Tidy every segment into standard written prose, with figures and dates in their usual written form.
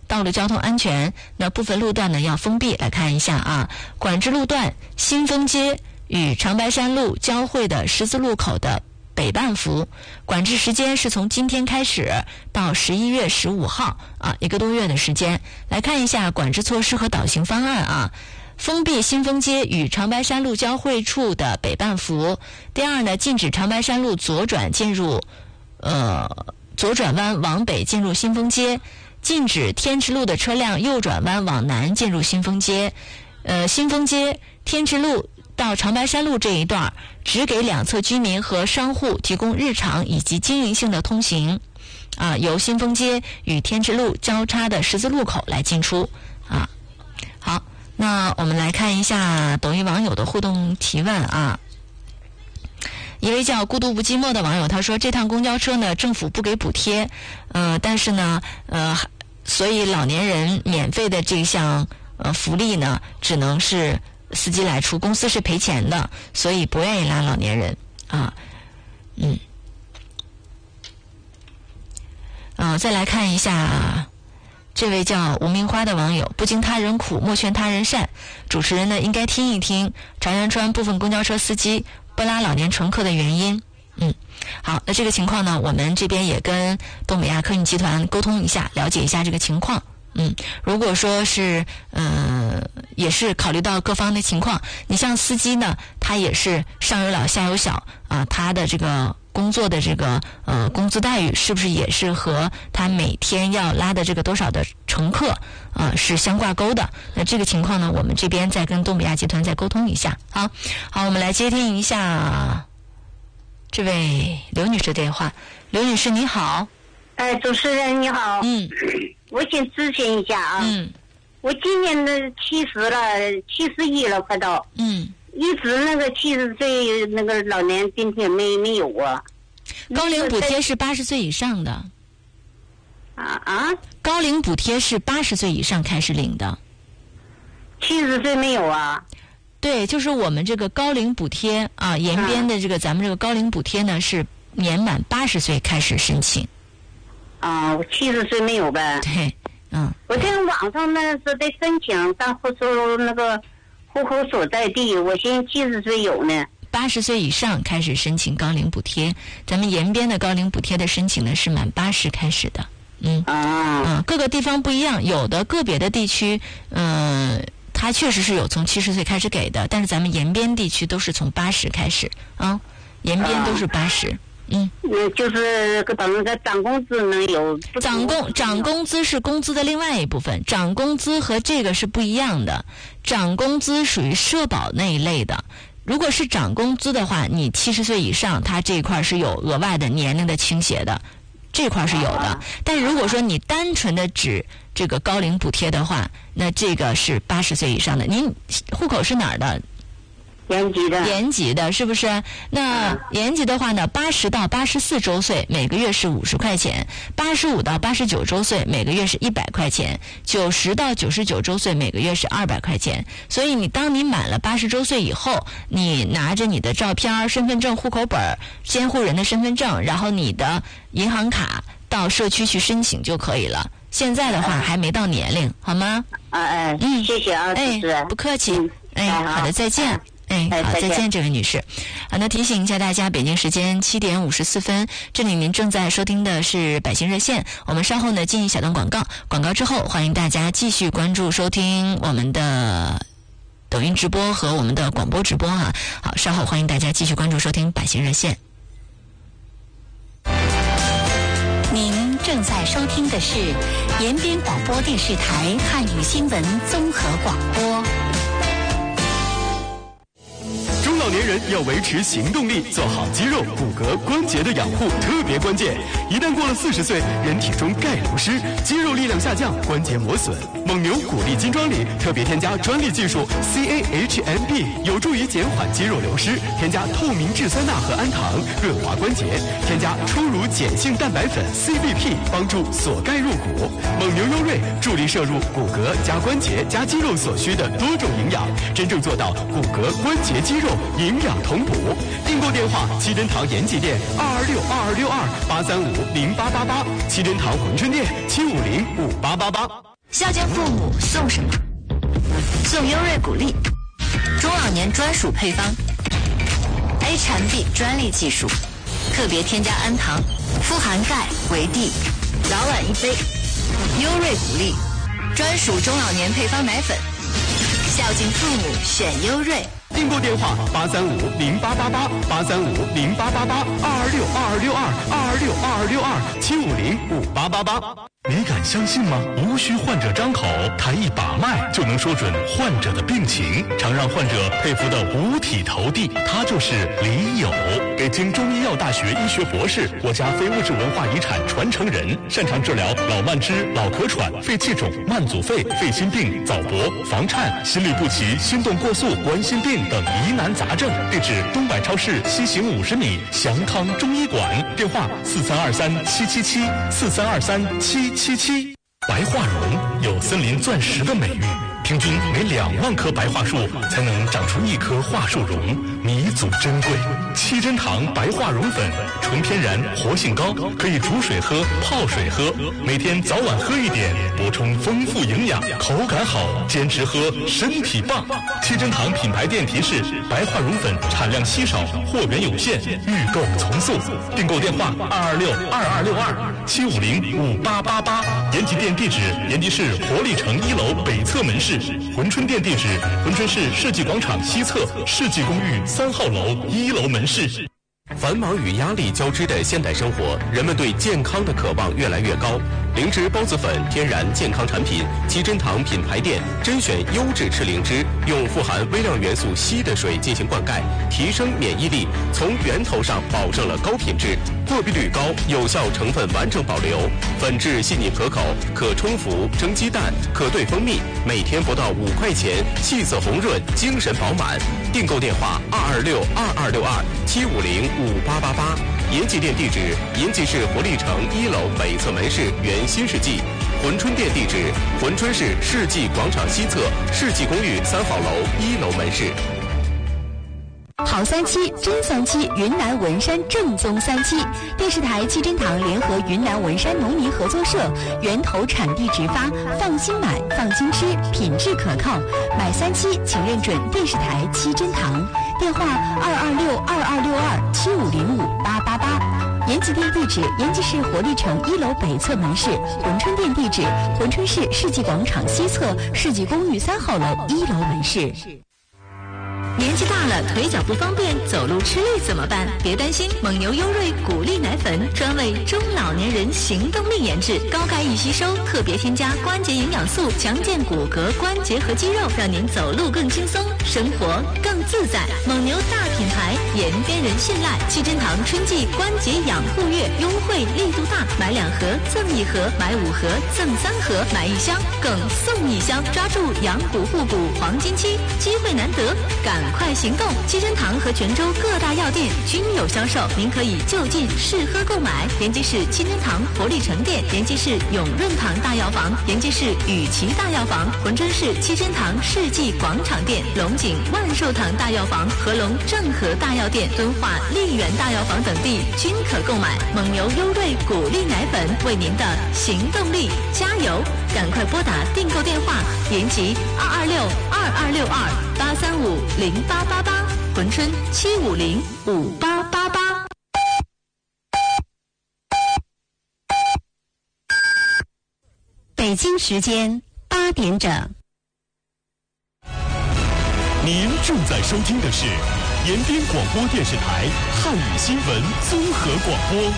道路交通安全，那部分路段呢要封闭。来看一下啊，管制路段新丰街与长白山路交汇的十字路口的北半幅，管制时间是从今天开始到11月15号啊，1个多月的时间。来看一下管制措施和导行方案啊。封闭新丰街与长白山路交汇处的北半幅。第二呢，禁止长白山路左转进入左转弯往北进入新丰街，禁止天池路的车辆右转弯往南进入新丰街。新丰街天池路到长白山路这一段只给两侧居民和商户提供日常以及经营性的通行啊，由新丰街与天池路交叉的十字路口来进出啊。好，那我们来看一下抖音网友的互动提问啊。一位叫孤独不寂寞的网友他说，这趟公交车呢政府不给补贴，但是呢所以老年人免费的这项福利呢只能是司机来出，公司是赔钱的，所以不愿意拉老年人啊。再来看一下这位叫无名花的网友，不经他人苦莫劝他人善，主持人呢应该听一听长阳川部分公交车司机不拉老年乘客的原因。好，那这个情况呢我们这边也跟东北亚科技集团沟通一下，了解一下这个情况。如果说是也是考虑到各方的情况，你像司机呢他也是上有老下有小啊，他的这个工作的这个工资待遇是不是也是和他每天要拉的这个多少的乘客是相挂钩的。那这个情况呢我们这边再跟东北亚集团再沟通一下。好，我们来接听一下这位刘女士电话。刘女士你好。 主持人你好。我先咨询一下啊。我今年的70了，71了，快到。一直那个70岁那个老年津贴没有啊。 高龄补贴是80岁以上的。高龄补贴是80岁以上开始领的。 70岁没有啊？ 对，就是我们这个高龄补贴啊，延边的这个咱们这个高龄补贴呢是年满80岁开始申请。 我70岁没有呗。 对。 我在网上呢是得申请，但或说那个户口所在地，我寻70岁有呢。 80岁以上开始申请高龄补贴，咱们延边的高龄补贴的申请呢是满80开始的。各个地方不一样，有的个别的地区，它确实是有从70岁开始给的，但是咱们延边地区都是从80开始啊，延边都是80。 就是等于涨工资能有涨工资是工资的另外一部分，涨工资和这个是不一样的。涨工资属于社保那一类的，如果是涨工资的话，你70岁以上，它这一块是有额外的年龄的倾斜的，这块是有的。但是如果说你单纯的指这个高龄补贴的话，那这个是80岁以上的。您户口是哪儿的？延吉的是不是？那延吉的话呢，80到84周岁每个月是50块钱，85到89周岁每个月是100块钱，90到99周岁每个月是200块钱。所以当你满了80周岁以后，你拿着你的照片、身份证、户口本、监护人的身份证，然后你的银行卡到社区去申请就可以了。现在的话还没到年龄，好吗？ 谢谢啊，主持人。 不客气。好的，再见。好，再见，这位女士。好，那提醒一下大家，北京时间7点54分，这里您正在收听的是百姓热线。我们稍后呢进一小段广告，广告之后欢迎大家继续关注收听我们的抖音直播和我们的广播直播哈。好，稍后欢迎大家继续关注收听百姓热线。 您正在收听的是延边广播电视台汉语新闻综合广播。 中老年人要维持行动力，做好肌肉、骨骼、关节的养护特别关键。一旦过了40岁，人体中钙流失，肌肉力量下降，关节磨损。蒙牛骨力金装里特别添加专利技术 CAHMB， 有助于减缓肌肉流失。添加透明质酸钠和氨糖，润滑关节。添加初乳碱性蛋白粉 CBP， 帮助锁钙入骨。蒙牛优瑞助力摄入骨骼加关节加肌肉所需的多种营养，真正做到骨骼、关节、肌肉营养同补。订购电话：七珍堂延吉店2262262，8350888；七珍堂珲春店7505888。 孝敬父母送什么？送优瑞谷粒，中老年专属配方 ，A 产 B 专利技术，特别添加氨糖，富含钙、维 D， 早晚一杯。优瑞谷粒，专属中老年配方奶粉，孝敬父母选优瑞。 订购电话835-0888，835-0888，226-2262，226-2262，750-5888。你敢相信吗？无需患者张口，台一把脉就能说准患者的病情，常让患者佩服的五体投地。他就是李友，北京中医药大学医学博士，国家非物质文化遗产传承人，擅长治疗老慢支、老咳喘、肺气肿、慢阻肺、肺心病、早搏、房颤、心律不齐、心动过速、冠心病等疑难杂症。地址：东百超市西行50米，祥康中医馆。电话：4323-777，4323-777。白桦榕有森林钻石的美誉，平均每2万棵白桦树才能长出1棵桦树榕，弥足珍贵。七珍堂白桦榕粉，纯天然，活性高，可以煮水喝、泡水喝，每天早晚喝一点，补充丰富营养，口感好，坚持喝，身体棒。七珍堂品牌店提示：白桦榕粉产量稀少，货源有限，预购从速。订购电话：226-2262，750-5888。延吉店地址：延吉市活力城1楼北侧门市。珲春店地址：珲春市世纪广场西侧世纪公寓3号楼1楼门市。繁忙与压力交织的现代生活，人们对健康的渴望越来越高。灵芝孢子粉天然健康产品，七珍堂品牌店甄选优质赤灵芝，用富含微量元素硒的水进行灌溉，提升免疫力，从源头上保证了高品质，过滤率高，有效成分完整保留，粉质细腻可口，可冲服蒸鸡蛋，可兑蜂蜜，每天不到5块钱，气色红润，精神饱满。订购电话：226-2262，750-5888。延吉店地址：延吉市活力城1楼北侧门市原新世纪。珲春店地址：珲春市世纪广场西侧世纪公寓3号楼1楼门市。 好377，真377，云南文山正宗377。电视台七珍堂联合云南文山农民合作社，源头产地直发，放心买，放心吃，品质可靠。买377，请认准电视台七珍堂。电话：226-2262，750-5888。延吉店地址：延吉市活力城1楼北侧门市。珲春店地址：珲春市世纪广场西侧世纪公寓3号楼1楼门市。 年纪大了，腿脚不方便，走路吃力怎么办？别担心，蒙牛优瑞谷粒奶粉专为中老年人行动力研制，高钙易吸收，特别添加关节营养素，强健骨骼、关节和肌肉，让您走路更轻松，生活更自在。蒙牛大品牌，延边人信赖。七珍堂春季关节养护月优惠力度大，买2盒赠1盒，买5盒赠3盒，买1箱更送1箱，抓住养骨护骨黄金期，机会难得，赶快行动！七珍堂和泉州各大药店均有销售，您可以就近试喝购买。延吉市七珍堂活力城店，延吉市永润堂大药房，延吉市雨琦大药房，珲春市七珍堂世纪广场店，龙井万寿堂大药房，合龙正和大药店，敦化丽园大药房等地均可购买。蒙牛优瑞谷粒奶粉，为您的行动力加油！赶快拨打订购电话：延吉226-2262-835-0888，珲春750-5888。 北京时间8点整。 您正在收听的是延边广播电视台汉语新闻综合广播。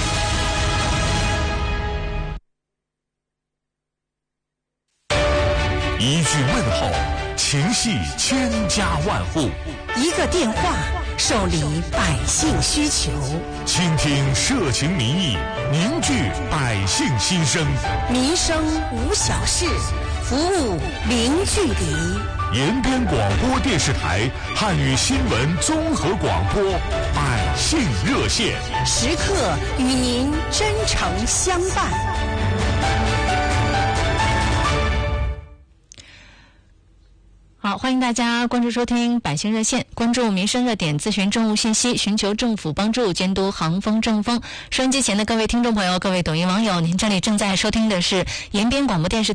一句问候，情系千家万户； 一个电话，受理百姓需求； 倾听社情民意，凝聚百姓心声。 民生无小事，服务零距离。 延边广播电视台汉语新闻综合广播，百姓热线， 时刻与您真诚相伴。 好，欢迎大家关注收听百姓热线，关注民生热点，咨询政务信息，寻求政府帮助，监督行风政风。收音机前的各位听众朋友，各位抖音网友，您这里正在收听的是延边广播电视台